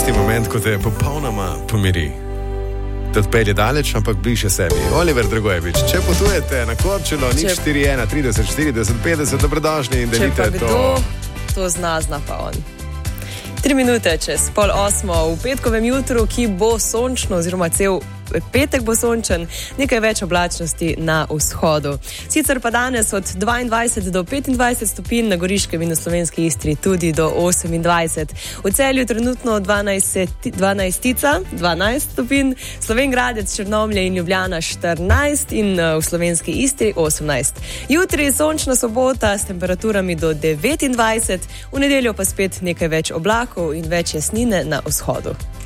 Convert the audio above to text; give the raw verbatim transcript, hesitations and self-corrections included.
tisti moment, ko te popolnoma pomiri. Te odpelje daleč, ampak bliže sebi. Oliver Dragojević, če potujete na Korčulo, nič štiri ena trideset štirideset petdeset, dobrodošli in delite to. Če pa kdo to zna, zna pa on. Tri minute čez pol osmo v petkovem jutru, ki bo sončno oziroma cel petek bo sončen, nekaj več oblačnosti na vzhodu. Sicer pa danes od dvaindvajset do petindvajset stopinj, na Goriškem in v Slovenski Istri tudi do osemindvajset. V Celju trenutno dvanajst, dvanajstica, dvanajst stopinj, Slovenj Gradec, Črnomlje in Ljubljana štirinajst in v Slovenski Istri osemnajst. Jutri sončna sobota s temperaturami do devetindvajset, v nedeljo pa spet nekaj več oblakov in več jasnine na vzhodu.